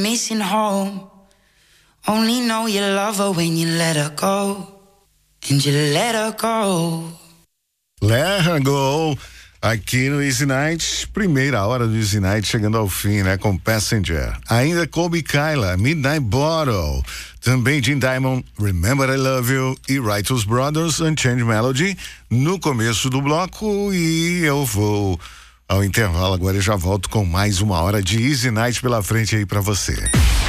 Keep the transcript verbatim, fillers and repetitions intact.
Missing home. Only know you love her when you let her go. And you let her go. Let her go. Aqui no Easy Night, primeira hora do Easy Night chegando ao fim, né? Com Passenger. Ainda Colby Kyla, Midnight Bottle. Também Jim Diamond, Remember I Love You e Righteous Brothers, Unchained Melody no começo do bloco. E eu vou ao intervalo agora e já volto com mais uma hora de Easy Night pela frente aí pra você.